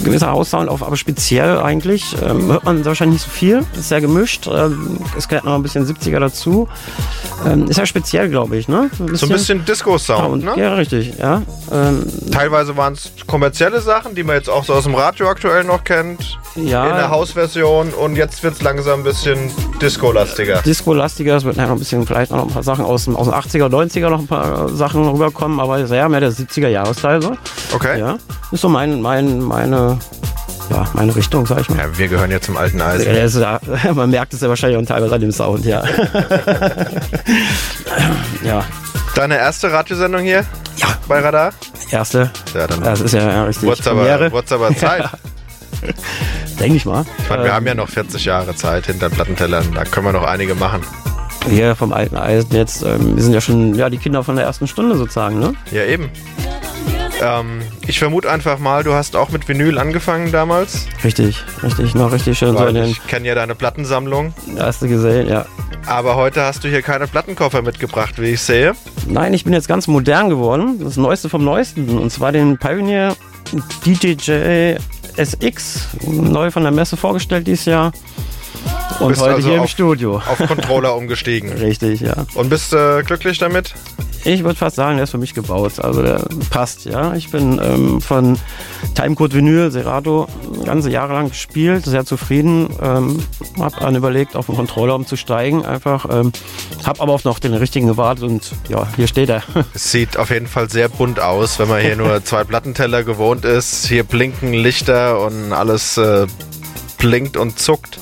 gewisser Haussound auf, aber speziell eigentlich hört man wahrscheinlich nicht so viel. Ist sehr gemischt. Es gehört noch ein bisschen 70er dazu. Ist ja speziell, glaube ich, ne? So ein bisschen Disco-Sound, ne? Ja, richtig, ja. Teilweise waren es kommerzielle Sachen, die man jetzt auch so aus dem Radio aktuell noch kennt. Ja. In der Hausversion, und jetzt wird es langsam ein bisschen Disco-lastiger. Disco-lastiger, es wird noch ein bisschen, vielleicht noch ein paar Sachen aus den 80er, 90er noch ein paar Sachen rüberkommen, aber sehr mehr der 70er-Jahresteil so. Okay. Ja, ist so meine Richtung, sag ich mal. Ja, wir gehören ja zum alten Eisen. Man merkt es ja wahrscheinlich auch teilweise an dem Sound, ja. Ja. Deine erste Radiosendung hier? Ja. Bei Radar? Erste. Ja, dann das ist ja richtig. What's aber Zeit. Denke ich mal. Ich meine, wir haben ja noch 40 Jahre Zeit hinter Plattentellern. Da können wir noch einige machen. Hier vom alten Eisen jetzt. Wir sind ja schon die Kinder von der ersten Stunde sozusagen, ne? Ja, eben. Ich vermute einfach mal, du hast auch mit Vinyl angefangen damals. Richtig, noch richtig schön. Weil ich kenne ja deine Plattensammlung. Hast du gesehen, ja. Aber heute hast du hier keine Plattenkoffer mitgebracht, wie ich sehe. Nein, ich bin jetzt ganz modern geworden. Das Neueste vom Neuesten. Und zwar den Pioneer DJI SX. Neu von der Messe vorgestellt dieses Jahr. Und bist heute also hier im Studio. Auf Controller umgestiegen. Richtig, ja. Und bist du glücklich damit? Ich würde fast sagen, der ist für mich gebaut. Also der passt, ja. Ich bin von Timecode Vinyl, Serato, ganze Jahre lang gespielt, sehr zufrieden. Hab dann überlegt, auf den Controller umzusteigen. Einfach. Hab aber auch noch den richtigen gewartet und ja, hier steht er. Es sieht auf jeden Fall sehr bunt aus, wenn man hier nur 2 Plattenteller gewohnt ist. Hier blinken Lichter und alles blinkt und zuckt.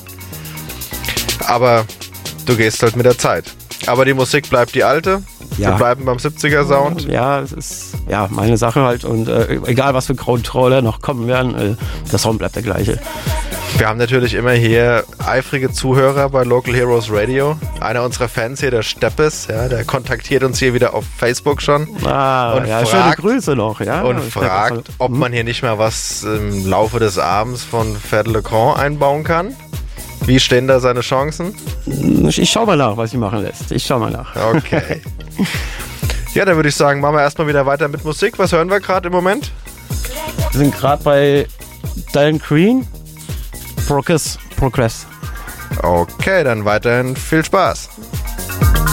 Aber du gehst halt mit der Zeit. Aber die Musik bleibt die alte. Ja. Wir bleiben beim 70er-Sound. Ja, es ist meine Sache halt. Und egal, was für Controller noch kommen werden, der Sound bleibt der gleiche. Wir haben natürlich immer hier eifrige Zuhörer bei Local Heroes Radio. Einer unserer Fans hier, der Steppes, ja, der kontaktiert uns hier wieder auf Facebook schon. Und fragt, schöne Grüße noch. Ja, und fragt, ob man hier nicht mal was im Laufe des Abends von Fer de Le Grand einbauen kann. Wie stehen da seine Chancen? Ich schau mal nach, was sie machen lässt. Ich schau mal nach. Okay. Ja, dann würde ich sagen, machen wir erstmal wieder weiter mit Musik. Was hören wir gerade im Moment? Wir sind gerade bei Diane Green, Progress. Okay, dann weiterhin viel Spaß.